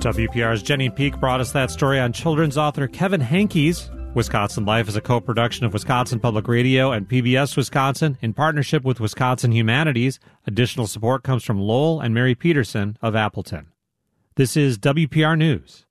WPR's Jenny Peak brought us that story on children's author Kevin Henkes. Wisconsin Life is a co-production of Wisconsin Public Radio and PBS Wisconsin in partnership with Wisconsin Humanities. Additional support comes from Lowell and Mary Peterson of Appleton. This is WPR News.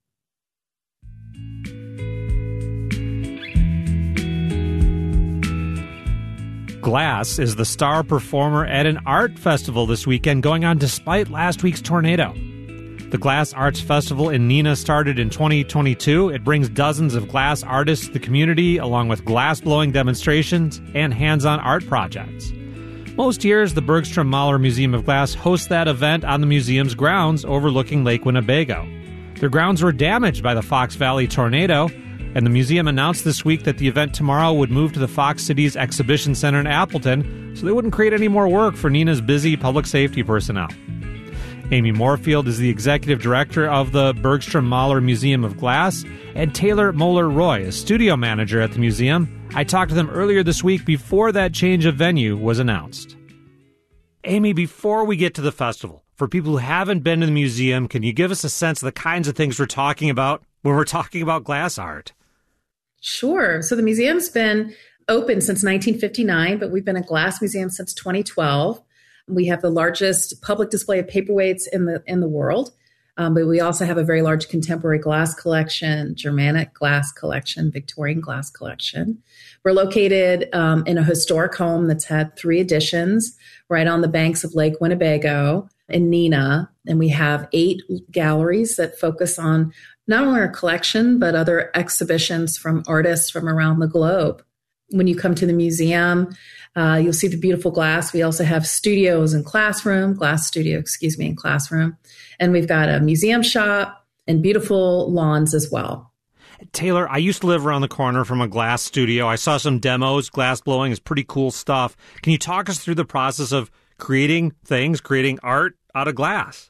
Glass is the star performer at an art festival this weekend, going on despite last week's tornado. The Glass Arts Festival in Neenah started in 2022. It brings dozens of glass artists to the community, along with glass-blowing demonstrations and hands-on art projects. Most years, the Bergstrom Mahler Museum of Glass hosts that event on the museum's grounds overlooking Lake Winnebago. Their grounds were damaged by the Fox Valley tornado, and the museum announced this week that the event tomorrow would move to the Fox Cities Exhibition Center in Appleton, so they wouldn't create any more work for Neenah's busy public safety personnel. Amy Moorfield is the executive director of the Bergstrom Mahler Museum of Glass, and Taylor Moeller-Roy is studio manager at the museum. I talked to them earlier this week before that change of venue was announced. Amy, before we get to the festival, for people who haven't been to the museum, can you give us a sense of the kinds of things we're talking about when we're talking about glass art? Sure. So the museum's been open since 1959, but we've been a glass museum since 2012. We have the largest public display of paperweights in the world, but we also have a very large contemporary glass collection, Germanic glass collection, Victorian glass collection. We're located in a historic home that's had 3 additions right on the banks of Lake Winnebago in Neenah, and we have 8 galleries that focus on not only our collection, but other exhibitions from artists from around the globe. When you come to the museum, you'll see the beautiful glass. We also have studios and classroom, and classroom. And we've got a museum shop and beautiful lawns as well. Taylor, I used to live around the corner from a glass studio. I saw some demos. Glass blowing is pretty cool stuff. Can you talk us through the process of creating art out of glass?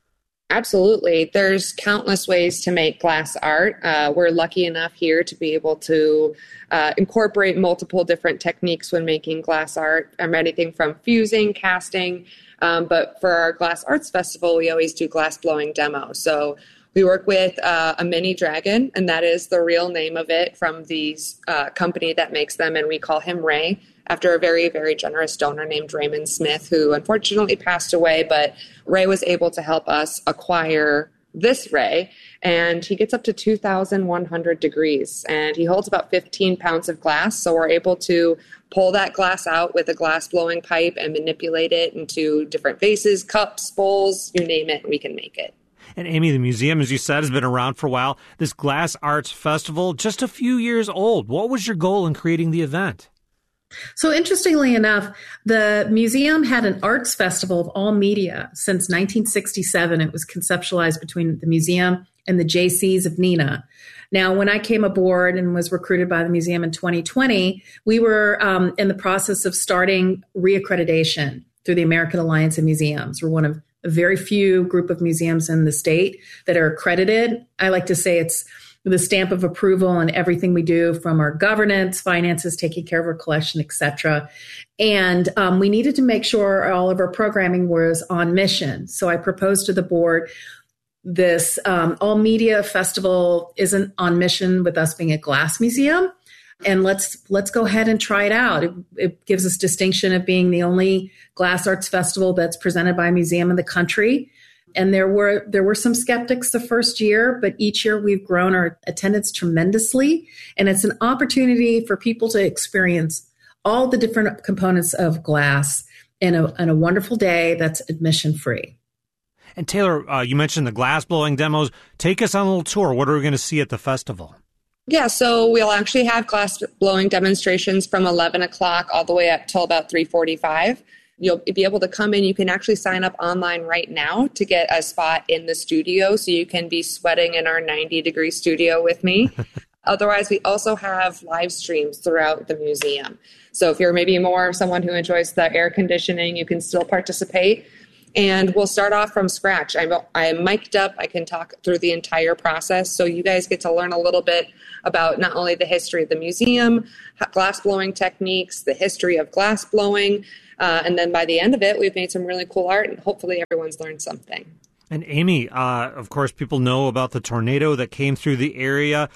Absolutely. There's countless ways to make glass art. We're lucky enough here to be able to incorporate multiple different techniques when making glass art. Anything from fusing, casting, but for our Glass Arts Festival, we always do glass blowing demos. So we work with a mini dragon, and that is the real name of it from the company that makes them, and we call him Ray, after a very, very generous donor named Raymond Smith, who unfortunately passed away, but Ray was able to help us acquire this Ray, and he gets up to 2,100 degrees, and he holds about 15 pounds of glass, so we're able to pull that glass out with a glass blowing pipe and manipulate it into different vases, cups, bowls, you name it, we can make it. And Amy, the museum, as you said, has been around for a while. This Glass Arts Festival, just a few years old. What was your goal in creating the event? So interestingly enough, the museum had an arts festival of all media since 1967. It was conceptualized between the museum and the JCs of Neenah. Now, when I came aboard and was recruited by the museum in 2020, we were in the process of starting reaccreditation through the American Alliance of Museums. We're one of a very few group of museums in the state that are accredited. I like to say it's the stamp of approval on everything we do, from our governance, finances, taking care of our collection, et cetera. And we needed to make sure all of our programming was on mission. So I proposed to the board this all media festival isn't on mission with us being a glass museum. And let's go ahead and try it out. It gives us distinction of being the only glass arts festival that's presented by a museum in the country. And there were some skeptics the first year, but each year we've grown our attendance tremendously. And it's an opportunity for people to experience all the different components of glass in a wonderful day that's admission free. And Taylor, you mentioned the glass blowing demos. Take us on a little tour. What are we going to see at the festival? Yeah, so we'll actually have glass blowing demonstrations from 11 o'clock all the way up till about 3:45. You'll be able to come in. You can actually sign up online right now to get a spot in the studio, so you can be sweating in our 90-degree studio with me. Otherwise, we also have live streams throughout the museum. So if you're maybe more someone who enjoys the air conditioning, you can still participate. And we'll start off from scratch. I'm mic'd up. I can talk through the entire process. So you guys get to learn a little bit about not only the history of the museum, glass blowing techniques, the history of glass blowing. And then by the end of it, we've made some really cool art, and hopefully everyone's learned something. And Amy, of course, people know about the tornado that came through the area.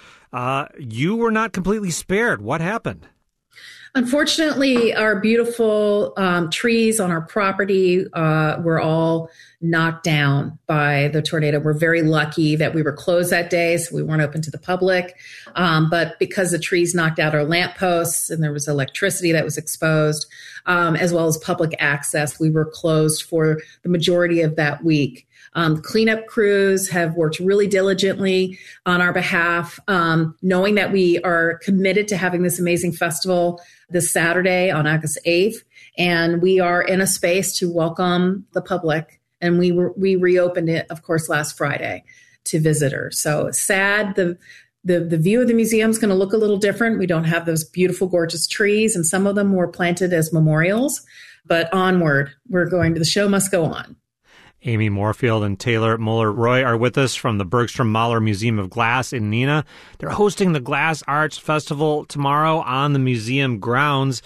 You were not completely spared. What happened? Unfortunately, our beautiful trees on our property were all knocked down by the tornado. We're very lucky that we were closed that day, so we weren't open to the public. But because the trees knocked out our lampposts and there was electricity that was exposed, as well as public access, we were closed for the majority of that week. Cleanup crews have worked really diligently on our behalf, knowing that we are committed to having this amazing festival this Saturday on August 8th. And we are in a space to welcome the public. And we reopened it, of course, last Friday to visitors. So sad. The view of the museum is going to look a little different. We don't have those beautiful, gorgeous trees, and some of them were planted as memorials. But onward, the show must go on. Amy Moorfield and Taylor Muller-Roy are with us from the Bergstrom Mahler Museum of Glass in Neenah. They're hosting the Glass Arts Festival tomorrow on the museum grounds.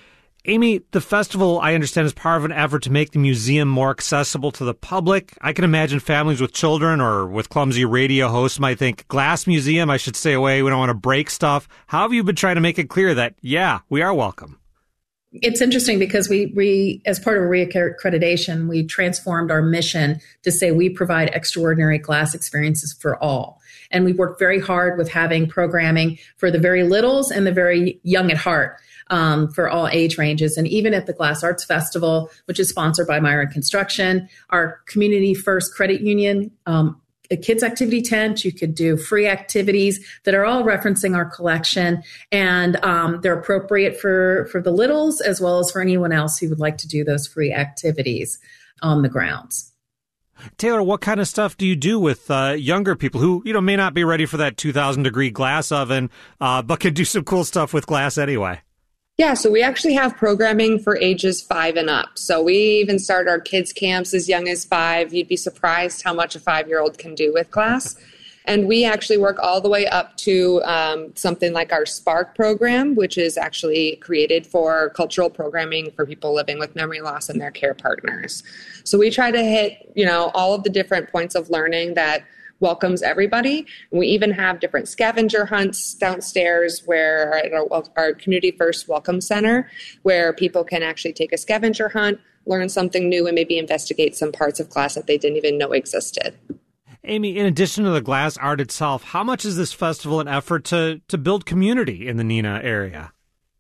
Amy, the festival, I understand, is part of an effort to make the museum more accessible to the public. I can imagine families with children or with clumsy radio hosts might think, Glass Museum, I should stay away, we don't want to break stuff. How have you been trying to make it clear that, yeah, we are welcome? It's interesting because we, as part of reaccreditation, we transformed our mission to say we provide extraordinary glass experiences for all. And we've worked very hard with having programming for the very littles and the very young at heart, for all age ranges. And even at the Glass Arts Festival, which is sponsored by Myron Construction, our Community First Credit Union, a kids activity tent, you could do free activities that are all referencing our collection, and they're appropriate for the littles as well as for anyone else who would like to do those free activities on the grounds. Taylor, what kind of stuff do you do with younger people who, may not be ready for that 2,000-degree glass oven, but can do some cool stuff with glass anyway? Yeah, so we actually have programming for ages 5 and up. So we even start our kids' camps as young as 5. You'd be surprised how much a 5-year-old can do with glass. And we actually work all the way up to something like our Spark program, which is actually created for cultural programming for people living with memory loss and their care partners. So we try to hit, all of the different points of learning that welcomes everybody. And we even have different scavenger hunts downstairs where at our Community First Welcome Center, where people can actually take a scavenger hunt, learn something new, and maybe investigate some parts of glass that they didn't even know existed. Amy, in addition to the glass art itself, how much is this festival an effort to build community in the Neenah area?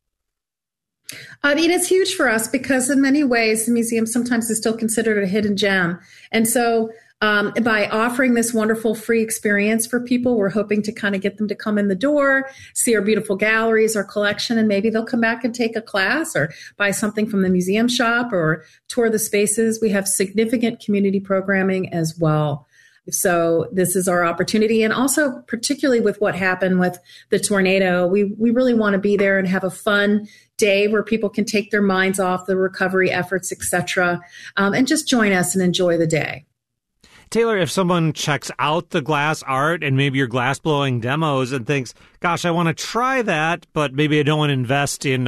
I mean, it's huge for us because in many ways, the museum sometimes is still considered a hidden gem. And so by offering this wonderful free experience for people, we're hoping to kind of get them to come in the door, see our beautiful galleries, our collection, and maybe they'll come back and take a class or buy something from the museum shop or tour the spaces. We have significant community programming as well. So this is our opportunity. And also, particularly with what happened with the tornado, we really want to be there and have a fun day where people can take their minds off the recovery efforts, et cetera, and just join us and enjoy the day. Taylor, if someone checks out the glass art and maybe your glass blowing demos and thinks, gosh, I want to try that, but maybe I don't want to invest in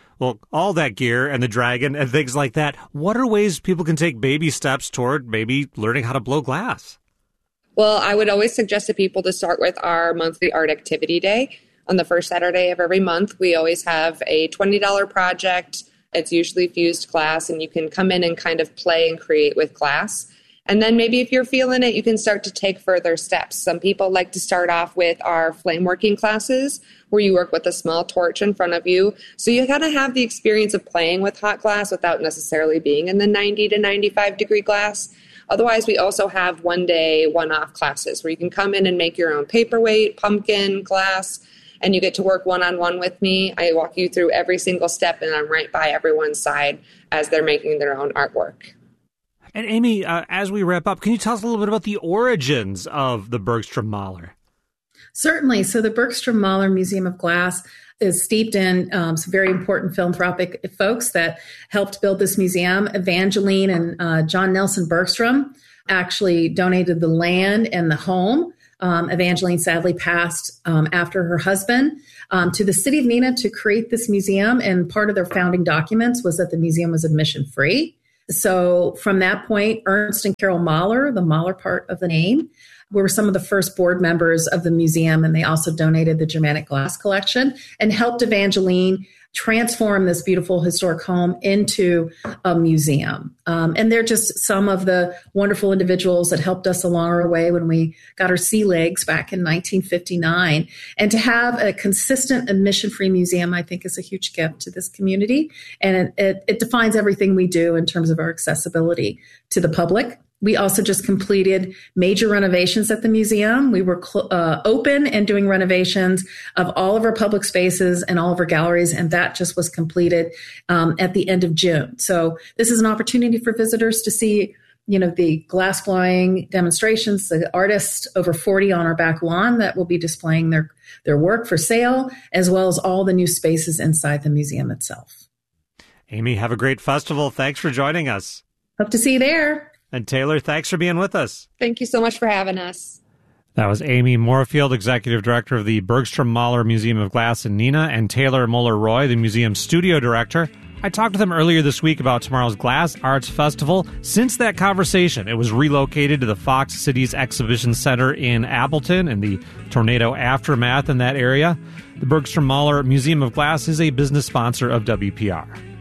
all that gear and the dragon and things like that, what are ways people can take baby steps toward maybe learning how to blow glass? Well, I would always suggest to people to start with our monthly art activity day. On the first Saturday of every month, we always have a $20 project. It's usually fused glass, and you can come in and kind of play and create with glass. And then maybe if you're feeling it, you can start to take further steps. Some people like to start off with our flame working classes, where you work with a small torch in front of you. So you kind of have the experience of playing with hot glass without necessarily being in the 90 to 95 degree glass. Otherwise, we also have one-day, one-off classes where you can come in and make your own paperweight, pumpkin, glass, and you get to work one-on-one with me. I walk you through every single step, and I'm right by everyone's side as they're making their own artwork. And Amy, as we wrap up, can you tell us a little bit about the origins of the Bergstrom Mahler? Certainly. So the Bergstrom Mahler Museum of Glass is steeped in some very important philanthropic folks that helped build this museum. Evangeline and John Nelson Bergstrom actually donated the land and the home. Evangeline sadly passed after her husband to the city of Neenah to create this museum. And part of their founding documents was that the museum was admission free. So from that point, Ernst and Carol Mahler, the Mahler part of the name, were some of the first board members of the museum, and they also donated the Germanic glass collection and helped Evangeline transform this beautiful historic home into a museum. And they're just some of the wonderful individuals that helped us along our way when we got our sea legs back in 1959. And to have a consistent admission-free museum, I think, is a huge gift to this community. And it defines everything we do in terms of our accessibility to the public. We also just completed major renovations at the museum. We were open and doing renovations of all of our public spaces and all of our galleries, and that just was completed at the end of June. So this is an opportunity for visitors to see, the glass flying demonstrations, the artists, over 40 on our back lawn that will be displaying their work for sale, as well as all the new spaces inside the museum itself. Amy, have a great festival. Thanks for joining us. Hope to see you there. And Taylor, thanks for being with us. Thank you so much for having us. That was Amy Moorfield, Executive Director of the Bergstrom Mahler Museum of Glass in Neenah, and Taylor Muller-Roy, the museum's studio director. I talked to them earlier this week about tomorrow's Glass Arts Festival. Since that conversation, it was relocated to the Fox Cities Exhibition Center in Appleton and the tornado aftermath in that area. The Bergstrom Mahler Museum of Glass is a business sponsor of WPR.